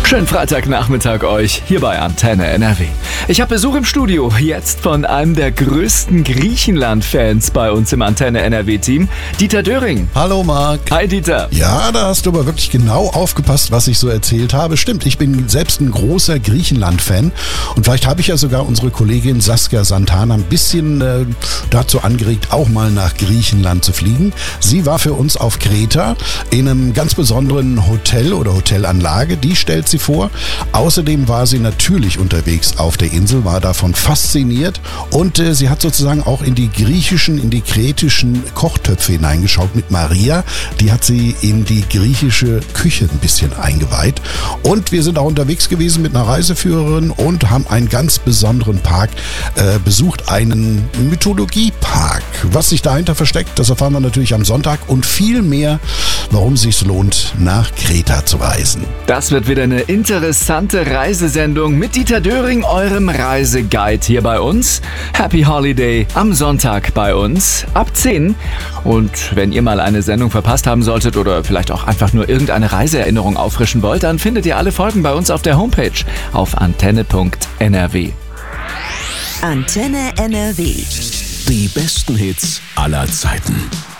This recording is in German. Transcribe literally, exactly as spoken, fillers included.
Schönen Freitagnachmittag euch, hier bei Antenne N R W. Ich habe Besuch im Studio, jetzt von einem der größten Griechenland-Fans bei uns im Antenne N R W-Team, Dieter Döring. Hallo Marc. Hi Dieter. Ja, da hast du aber wirklich genau aufgepasst, was ich so erzählt habe. Stimmt, ich bin selbst ein großer Griechenland-Fan und vielleicht habe ich ja sogar unsere Kollegin Saskia Santana ein bisschen äh, dazu angeregt, auch mal nach Griechenland zu fliegen. Sie war für uns auf Kreta in einem ganz besonderen Hotel oder Hotelanlage, die stellt sie vor. Außerdem war sie natürlich unterwegs auf der Insel, war davon fasziniert und äh, sie hat sozusagen auch in die griechischen, in die kretischen Kochtöpfe hineingeschaut mit Maria. Die hat sie in die griechische Küche ein bisschen eingeweiht. Und wir sind auch unterwegs gewesen mit einer Reiseführerin und haben einen ganz besonderen Park äh, besucht, einen Mythologiepark. Was sich dahinter versteckt, das erfahren wir natürlich am Sonntag und viel mehr, warum es sich lohnt, nach Kreta zu reisen. Das wird wieder eine interessante Reisesendung mit Dieter Döring, eurem Reiseguide hier bei uns. Happy Holiday am Sonntag bei uns ab zehn. Und wenn ihr mal eine Sendung verpasst haben solltet oder vielleicht auch einfach nur irgendeine Reiseerinnerung auffrischen wollt, dann findet ihr alle Folgen bei uns auf der Homepage auf antenne punkt n r w. Antenne N R W. Die besten Hits aller Zeiten.